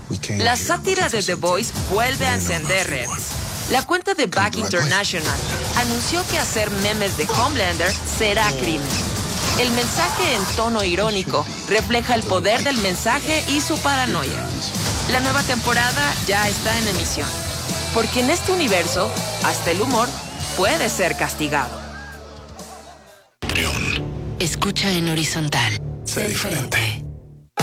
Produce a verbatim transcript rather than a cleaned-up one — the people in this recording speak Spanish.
La sátira de The Voice vuelve a encender redes. La cuenta de Back International anunció que hacer memes de Homelander será crimen. El mensaje en tono irónico refleja el poder del mensaje y su paranoia. La nueva temporada ya está en emisión, porque en este universo, hasta el humor puede ser castigado. Escucha en horizontal. Sé diferente.